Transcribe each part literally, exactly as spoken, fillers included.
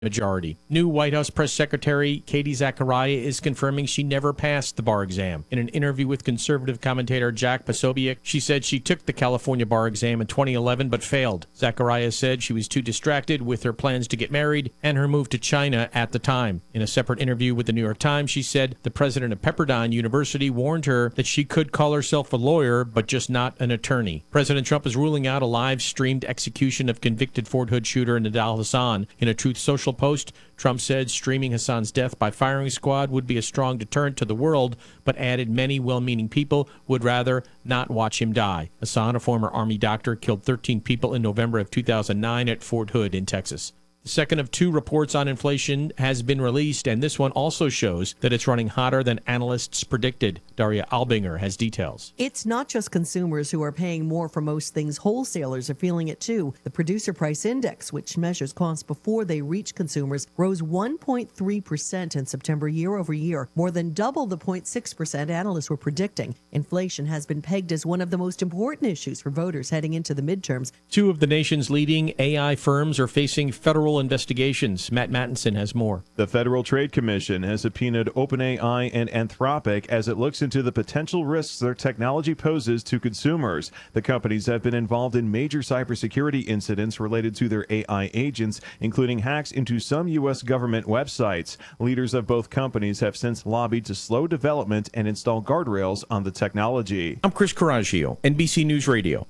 majority. New White House Press Secretary Katie Zachariah is confirming she never passed the bar exam. In an interview with conservative commentator Jack Posobiec, she said she took the California bar exam in twenty eleven but failed. Zachariah said she was too distracted with her plans to get married and her move to China at the time. In a separate interview with the New York Times, she said the president of Pepperdine University warned her that she could call herself a lawyer but just not an attorney. President Trump is ruling out a live-streamed execution of convicted Fort Hood shooter Nidal Hasan. In a Truth Social post, Trump said streaming Hassan's death by firing squad would be a strong deterrent to the world, but added many well-meaning people would rather not watch him die. Hassan, a former Army doctor, killed thirteen people in November of two thousand nine at Fort Hood in Texas. The second of two reports on inflation has been released, and this one also shows that it's running hotter than analysts predicted. Daria Albinger has details. It's not just consumers who are paying more for most things. Wholesalers are feeling it too. The Producer Price Index, which measures costs before they reach consumers, rose one point three percent in September year over year, more than double the zero point six percent analysts were predicting. Inflation has been pegged as one of the most important issues for voters heading into the midterms. Two of the nation's leading A I firms are facing federal investigations. Matt Mattinson has more. The Federal Trade Commission has subpoenaed OpenAI and Anthropic as it looks into the potential risks their technology poses to consumers. The companies have been involved in major cybersecurity incidents related to their A I agents, including hacks into some U S government websites. Leaders of both companies have since lobbied to slow development and install guardrails on the technology. I'm Chris Coraggio, N B C News Radio.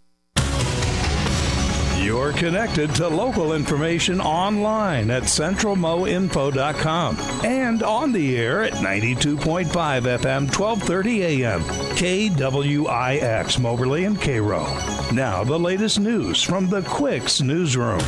You're connected to local information online at central mo info dot com and on the air at ninety-two point five F M, twelve thirty A M, K W I X, Moberly and Cairo. Now the latest news from the Quicks Newsroom.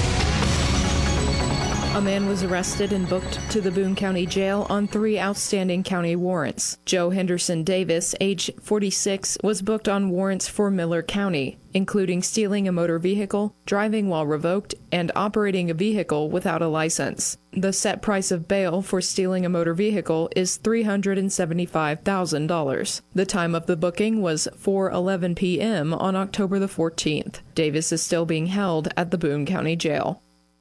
A man was arrested and booked to the Boone County Jail on three outstanding county warrants. Joe Henderson Davis, age forty-six, was booked on warrants for Miller County, including stealing a motor vehicle, driving while revoked, and operating a vehicle without a license. The set price of bail for stealing a motor vehicle is three hundred seventy-five thousand dollars. The time of the booking was four eleven p m on October the fourteenth. Davis is still being held at the Boone County Jail.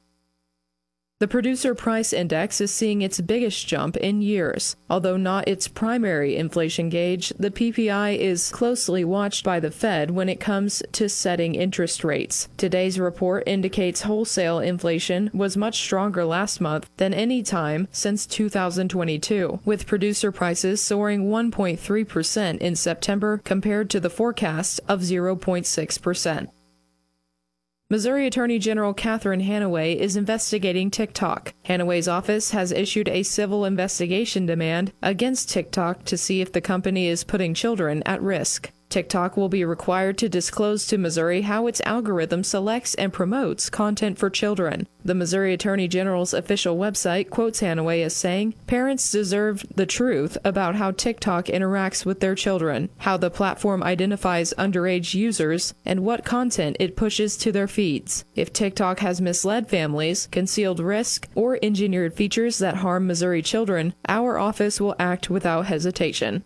The Producer Price Index is seeing its biggest jump in years. Although not its primary inflation gauge, the P P I is closely watched by the Fed when it comes to setting interest rates. Today's report indicates wholesale inflation was much stronger last month than any time since two thousand twenty-two, with producer prices soaring one point three percent in September compared to the forecast of zero point six percent. Missouri Attorney General Catherine Hanaway is investigating TikTok. Hanaway's office has issued a civil investigation demand against TikTok to see if the company is putting children at risk. TikTok will be required to disclose to Missouri how its algorithm selects and promotes content for children. The Missouri Attorney General's official website quotes Hanaway as saying, "Parents deserve the truth about how TikTok interacts with their children, how the platform identifies underage users, and what content it pushes to their feeds. If TikTok has misled families, concealed risk, or engineered features that harm Missouri children, our office will act without hesitation."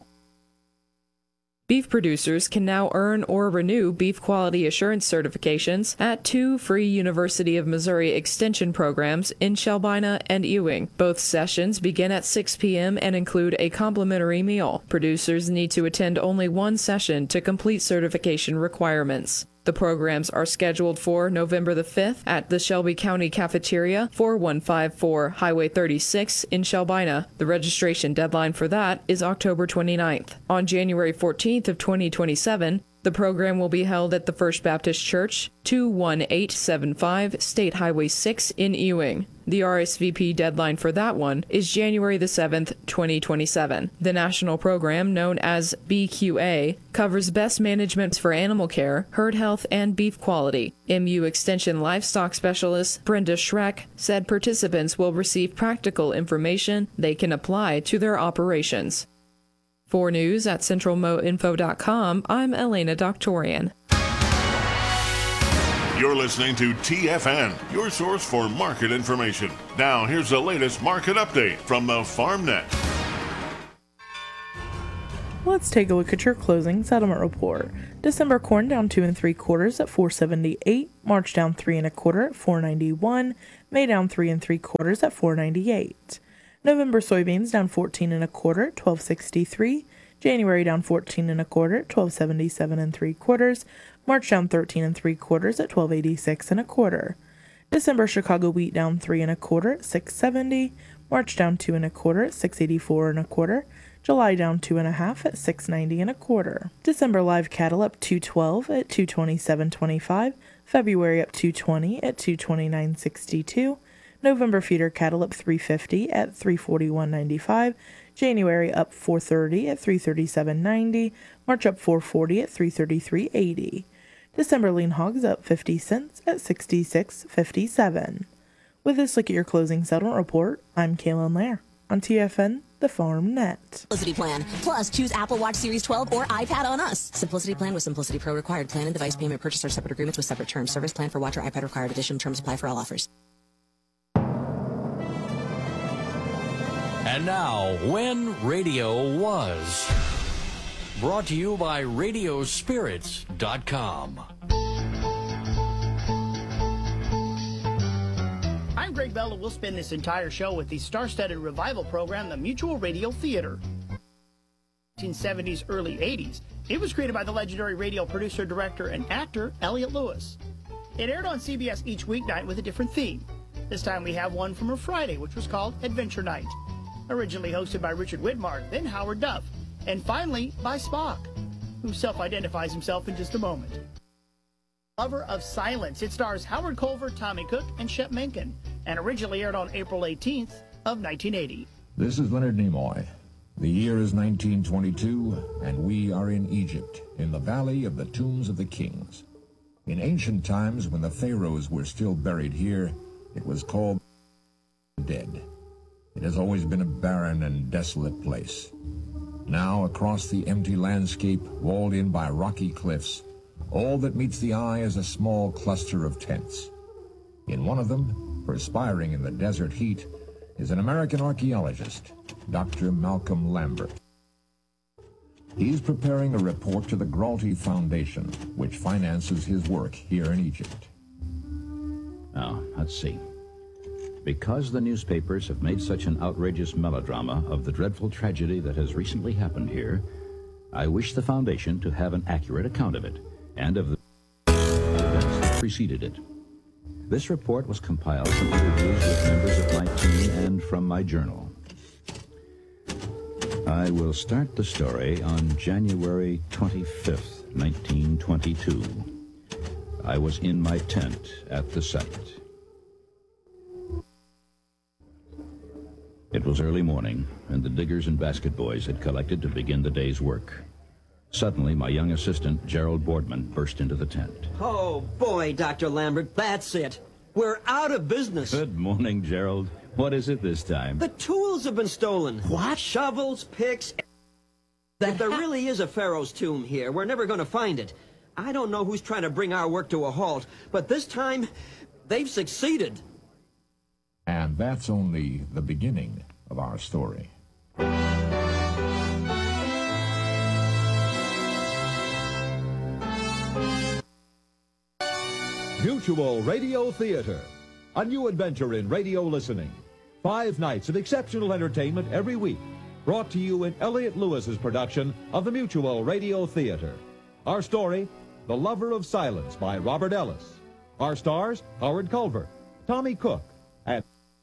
Beef producers can now earn or renew beef quality assurance certifications at two free University of Missouri extension programs in Shelbina and Ewing. Both sessions begin at six p m and include a complimentary meal. Producers need to attend only one session to complete certification requirements. The programs are scheduled for November the fifth at the Shelby County Cafeteria, four one five four Highway thirty-six in Shelbina. The registration deadline for that is October twenty-ninth. On January fourteenth of twenty twenty-seven, the program will be held at the First Baptist Church, two one eight seven five State Highway six in Ewing. The R S V P deadline for that one is January the seventh, twenty twenty-seven. The national program, known as B Q A, covers best management for animal care, herd health, and beef quality. M U Extension Livestock Specialist Brenda Schreck said participants will receive practical information they can apply to their operations. For news at central mo info dot com, I'm Elena Doctorian. You're listening to T F N, your source for market information. Now, here's the latest market update from the FarmNet. Let's take a look at your closing settlement report. December corn down two and three quarters at four seventy-eight. March down three and a quarter at four ninety-one. May down three and three quarters at four ninety-eight. November soybeans down fourteen and a quarter, twelve sixty-three. January down fourteen and a quarter, twelve seventy-seven and three quarters. March down thirteen and three quarters at twelve eighty-six and a quarter. December Chicago wheat down three and a quarter at six seventy. March down two and a quarter at six eighty-four and a quarter. July down two and a half at six ninety and a quarter. December live cattle up two twelve at two twenty-seven twenty-five. February up two twenty at two twenty-nine sixty-two. November feeder cattle up three fifty at three forty-one ninety-five. January up four thirty at three thirty-seven ninety. March up four forty at three thirty-three eighty. December lean hogs up fifty cents at sixty-six fifty-seven. With this look at your closing settlement report, I'm Kaylin Lair on T F N, the Farm Net. Simplicity Plan. Plus, choose Apple Watch Series twelve or iPad on us. Simplicity Plan with Simplicity Pro required. Plan and device payment purchase are separate agreements with separate terms. Service plan for watch or iPad required. Additional terms apply for all offers. And now, When Radio Was. Brought to you by radio spirits dot com. I'm Greg Bell, and we'll spend this entire show with the star-studded revival program, the Mutual Radio Theater. nineteen seventies, early eighties, it was created by the legendary radio producer, director, and actor Elliott Lewis. It aired on C B S each weeknight with a different theme. This time we have one from a Friday, which was called Adventure Night. Originally hosted by Richard Widmark, then Howard Duff, and finally by Spock, who self-identifies himself in just a moment. Lover of Silence. It stars Howard Culver, Tommy Cook, and Shep Menken, and originally aired on April eighteenth of nineteen eighty. This is Leonard Nimoy. The year is nineteen twenty-two, and we are in Egypt, in the Valley of the Tombs of the Kings. In ancient times, when the pharaohs were still buried here, it was called Dead. It has always been a barren and desolate place. Now, across the empty landscape, walled in by rocky cliffs, all that meets the eye is a small cluster of tents. In one of them, perspiring in the desert heat, is an American archaeologist, Doctor Malcolm Lambert. He's preparing a report to the Galtey Foundation, which finances his work here in Egypt. Now, let's see. Because the newspapers have made such an outrageous melodrama of the dreadful tragedy that has recently happened here, I wish the Foundation to have an accurate account of it, and of the events that preceded it. This report was compiled from interviews with members of my team and from my journal. I will start the story on January twenty-fifth, nineteen twenty-two. I was in my tent at the site. It was early morning, and the diggers and basket boys had collected to begin the day's work. Suddenly, my young assistant, Gerald Boardman, burst into the tent. Oh, boy, Doctor Lambert, that's it. We're out of business. Good morning, Gerald. What is it this time? The tools have been stolen. What? Shovels, picks... If there really is a pharaoh's tomb here, we're never going to find it. I don't know who's trying to bring our work to a halt, but this time, they've succeeded. And that's only the beginning of our story. Mutual Radio Theater, a new adventure in radio listening. Five nights of exceptional entertainment every week, brought to you in Elliott Lewis's production of the Mutual Radio Theater. Our story, The Lover of Silence by Robert Ellis. Our stars, Howard Culver, Tommy Cook, and...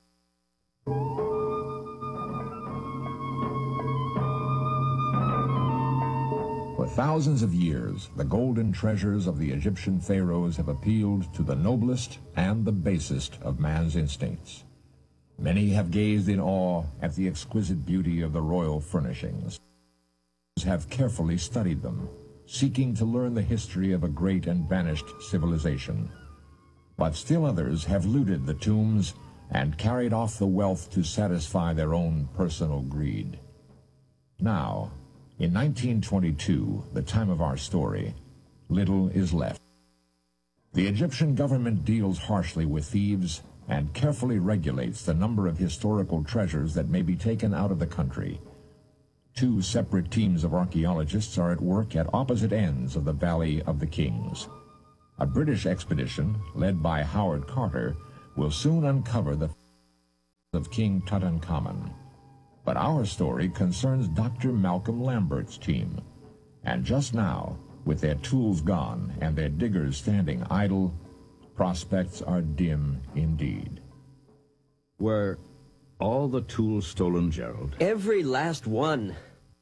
For thousands of years, the golden treasures of the Egyptian pharaohs have appealed to the noblest and the basest of man's instincts. Many have gazed in awe at the exquisite beauty of the royal furnishings, have carefully studied them, seeking to learn the history of a great and vanished civilization. But still others have looted the tombs and carried off the wealth to satisfy their own personal greed. Now, in nineteen twenty-two, the time of our story, little is left. The Egyptian government deals harshly with thieves and carefully regulates the number of historical treasures that may be taken out of the country. Two separate teams of archaeologists are at work at opposite ends of the Valley of the Kings. A British expedition, led by Howard Carter, will soon uncover the of King Tutankhamun. But our story concerns Doctor Malcolm Lambert's team. And just now, with their tools gone and their diggers standing idle, prospects are dim indeed. Were all the tools stolen, Gerald? Every last one.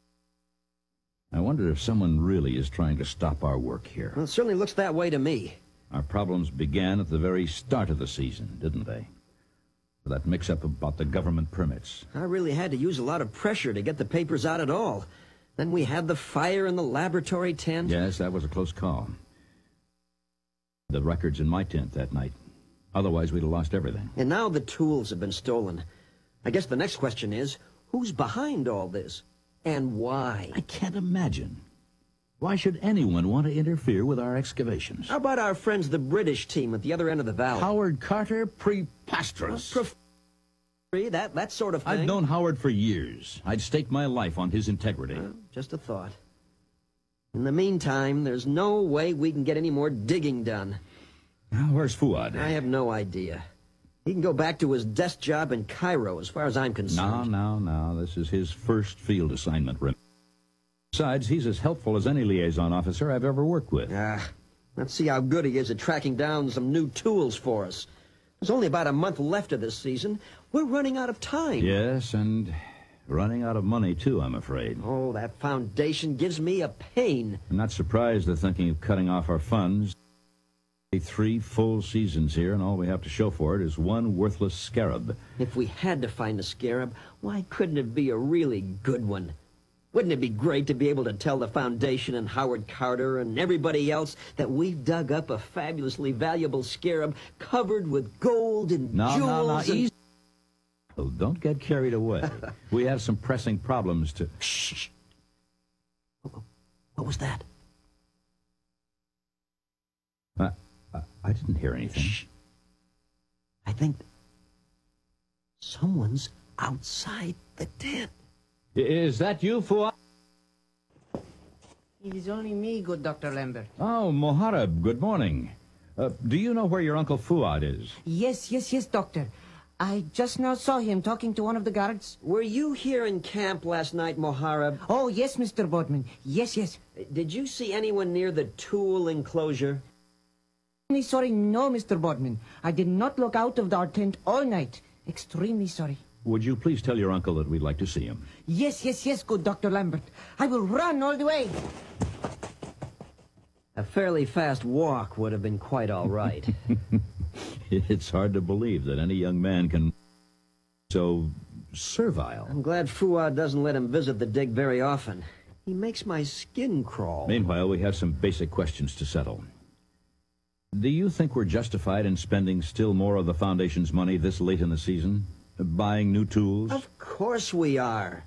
I wonder if someone really is trying to stop our work here. Well, it certainly looks that way to me. Our problems began at the very start of the season, didn't they? That mix-up about the government permits. I really had to use a lot of pressure to get the papers out at all. Then we had the fire in the laboratory tent. Yes, that was a close call. The records in my tent that night. Otherwise, we'd have lost everything. And now the tools have been stolen. I guess the next question is, who's behind all this? And why? I can't imagine. Why should anyone want to interfere with our excavations? How about our friends, the British team at the other end of the valley? Howard Carter? Preposterous. Well, pre- that, that sort of thing. I've known Howard for years. I'd stake my life on his integrity. Well, just a thought. In the meantime, there's no way we can get any more digging done. Now, where's Fuad? I have no idea. He can go back to his desk job in Cairo, as far as I'm concerned. No, no, no. This is his first field assignment. Besides, he's as helpful as any liaison officer I've ever worked with. Ah, let's see how good he is at tracking down some new tools for us. There's only about a month left of this season. We're running out of time. Yes, and running out of money, too, I'm afraid. Oh, that foundation gives me a pain. I'm not surprised they're thinking of cutting off our funds. Three full seasons here, and all we have to show for it is one worthless scarab. If we had to find a scarab, why couldn't it be a really good one? Wouldn't it be great to be able to tell the Foundation and Howard Carter and everybody else that we've dug up a fabulously valuable scarab covered with gold and no, jewels? No, no, and... easy. Oh, don't get carried away. We have some pressing problems to... Shh. What was that? Uh, I didn't hear anything. Shh. I think someone's outside the tent. Is that you, Fuad? It is only me, good Doctor Lambert. Oh, Mohareb, good morning. Uh, do you know where your Uncle Fuad is? Yes, yes, yes, Doctor. I just now saw him talking to one of the guards. Were you here in camp last night, Mohareb? Oh, yes, Mister Bodman. Yes, yes. Did you see anyone near the tool enclosure? Sorry, no, Mister Bodman. I did not look out of our tent all night. Extremely sorry. Would you please tell your uncle that we'd like to see him? Yes, yes, yes, good Doctor Lambert. I will run all the way. A fairly fast walk would have been quite all right. It's hard to believe that any young man can... so servile. I'm glad Fuad doesn't let him visit the dig very often. He makes my skin crawl. Meanwhile, we have some basic questions to settle. Do you think we're justified in spending still more of the Foundation's money this late in the season? Buying new tools? Of course we are.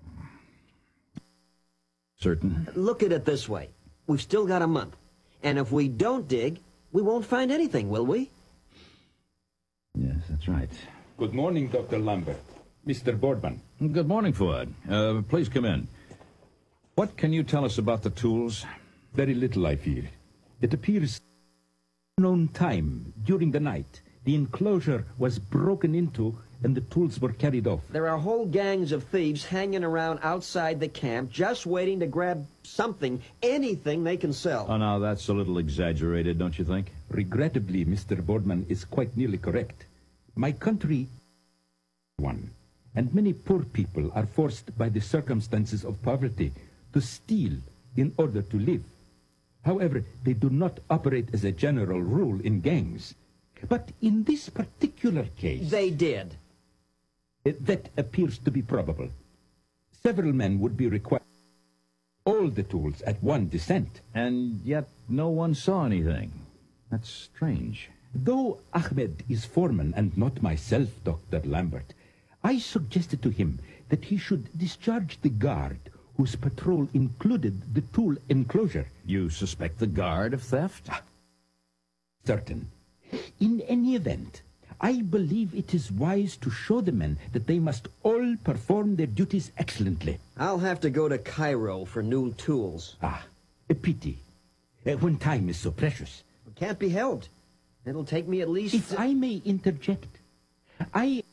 Certain? Look at it this way. We've still got a month. And if we don't dig, we won't find anything, will we? Yes, that's right. Good morning, Doctor Lambert. Mister Boardman. Good morning, Fuad. Uh, please come in. What can you tell us about the tools? Very little, I fear. It appears unknown time during the night. The enclosure was broken into and the tools were carried off. There are whole gangs of thieves hanging around outside the camp just waiting to grab something, anything they can sell. Oh, now that's a little exaggerated, don't you think? Regrettably, Mister Boardman is quite nearly correct. My country one, and many poor people are forced by the circumstances of poverty to steal in order to live. However, they do not operate as a general rule in gangs. But in this particular case... They did. It, that appears to be probable. Several men would be required all the tools at one descent. And yet no one saw anything. That's strange. Though Ahmed is foreman and not myself, Doctor Lambert, I suggested to him that he should discharge the guard whose patrol included the tool enclosure. You suspect the guard of theft? Ah, certain. In any event, I believe it is wise to show the men that they must all perform their duties excellently. I'll have to go to Cairo for new tools. Ah, a pity. Uh, when time is so precious. It can't be helped. It'll take me at least... If I may interject, I